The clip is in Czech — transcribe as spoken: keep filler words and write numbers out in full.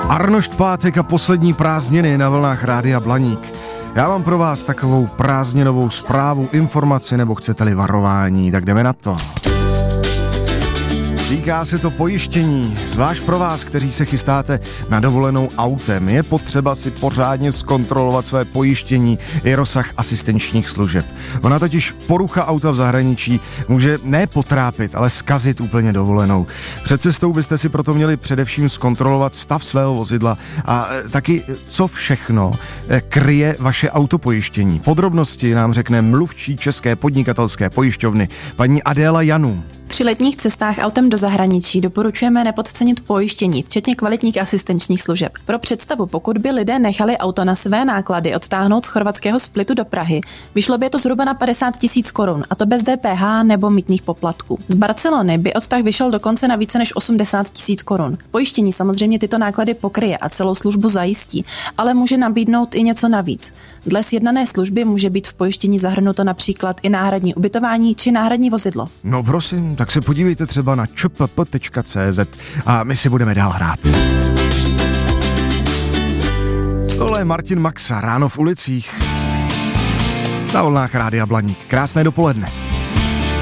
Arnošt Pátek a poslední prázdniny na vlnách Rádia Blaník. Já mám pro vás takovou prázdninovou zprávu, informaci nebo chcete-li varování, tak jdeme na to. Týká se to pojištění, zvlášť pro vás, kteří se chystáte na dovolenou autem. Je potřeba si pořádně zkontrolovat své pojištění i rozsah asistenčních služeb. Ona totiž porucha auta v zahraničí může ne potrápit, ale zkazit úplně dovolenou. Před cestou byste si proto měli především zkontrolovat stav svého vozidla a taky, co všechno kryje vaše autopojištění. Podrobnosti nám řekne mluvčí České podnikatelské pojišťovny paní Adéla Janů. Při letních cestách autem do zahraničí doporučujeme nepodcenit pojištění, včetně kvalitních asistenčních služeb. Pro představu, pokud by lidé nechali auto na své náklady odtáhnout z chorvatského Splitu do Prahy, vyšlo by to zhruba na padesát tisíc korun, a to bez D P H nebo mýtných poplatků. Z Barcelony by odtah vyšel dokonce na více než osmdesát tisíc korun. Pojištění samozřejmě tyto náklady pokryje a celou službu zajistí, ale může nabídnout i něco navíc. Dle sjednané služby může být v pojištění zahrnuto například i náhradní ubytování či náhradní vozidlo. No prosím, tak se podívejte třeba na č p p tečka c z a my si budeme dál hrát. Tohle je Martin Maxa, Ráno v ulicích. Na vlnách Rádia Blaník. Krásné dopoledne.